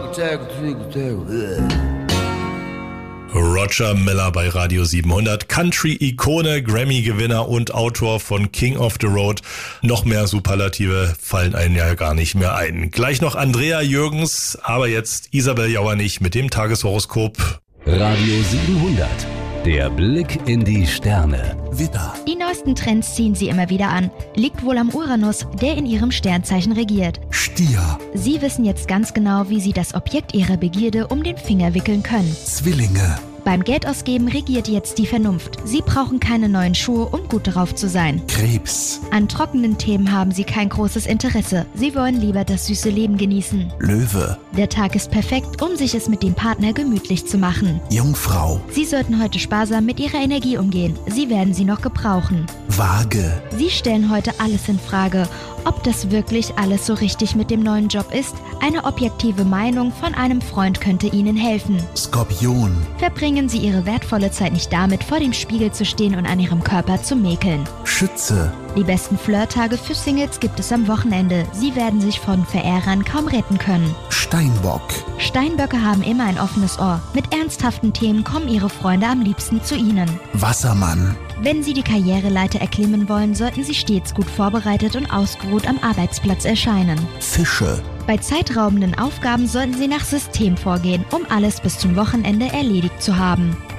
Roger Miller bei Radio 700, Country-Ikone, Grammy-Gewinner und Autor von King of the Road. Noch mehr Superlative fallen einem ja gar nicht mehr ein. Gleich noch Andrea Jürgens, aber jetzt Isabel Jauernich mit dem Tageshoroskop. Radio 700, der Blick in die Sterne. Widder. Die neuesten Trends ziehen Sie immer wieder an. Liegt wohl am Uranus, der in Ihrem Sternzeichen regiert. Stier. Sie wissen jetzt ganz genau, wie Sie das Objekt Ihrer Begierde um den Finger wickeln können. Zwillinge. Beim Geldausgeben regiert jetzt die Vernunft. Sie brauchen keine neuen Schuhe, um gut drauf zu sein. Krebs. An trockenen Themen haben Sie kein großes Interesse. Sie wollen lieber das süße Leben genießen. Löwe. Der Tag ist perfekt, um sich es mit dem Partner gemütlich zu machen. Jungfrau. Sie sollten heute sparsam mit Ihrer Energie umgehen. Sie werden sie noch gebrauchen. Waage. Sie stellen heute alles in Frage. Ob das wirklich alles so richtig mit dem neuen Job ist? Eine objektive Meinung von einem Freund könnte Ihnen helfen. Skorpion. Verbringen Sie Ihre wertvolle Zeit nicht damit, vor dem Spiegel zu stehen und an Ihrem Körper zu mäkeln. Schütze. Die besten Flirttage für Singles gibt es am Wochenende. Sie werden sich von Verehrern kaum retten können. Steinbock. Steinböcke haben immer ein offenes Ohr. Mit ernsthaften Themen kommen Ihre Freunde am liebsten zu Ihnen. Wassermann. Wenn Sie die Karriereleiter erklimmen wollen, sollten Sie stets gut vorbereitet und ausgeruht am Arbeitsplatz erscheinen. Fische. Bei zeitraubenden Aufgaben sollten Sie nach System vorgehen, um alles bis zum Wochenende erledigt zu haben.